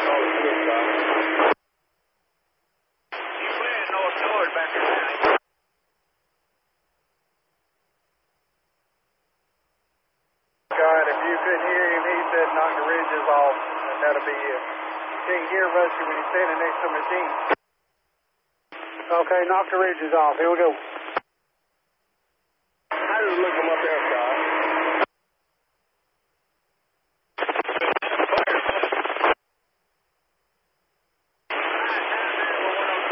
God, if you couldn't hear him, he said knock the ridges off, and that'll be it. You can't hear Rusty when he's standing next to the machine. Okay, knock the ridges off. Here we go. I just look him up there, Scott.